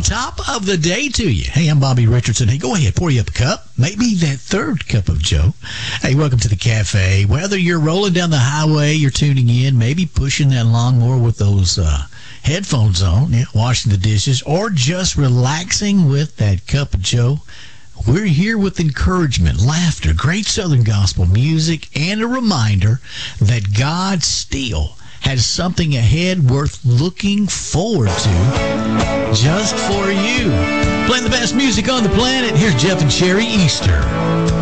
top of the day to you. Hey, I'm Bobby Richardson. Hey, go ahead, pour you up a cup. Maybe that third cup of Joe. Hey, welcome to the cafe. Whether you're rolling down the highway, you're tuning in, maybe pushing that lawnmower with those headphones on, washing the dishes, or just relaxing with that cup of Joe, we're here with encouragement, laughter, great Southern gospel music, and a reminder that God still has something ahead worth looking forward to just for you. Playing the best music on the planet, here's Jeff and Sherry Easter.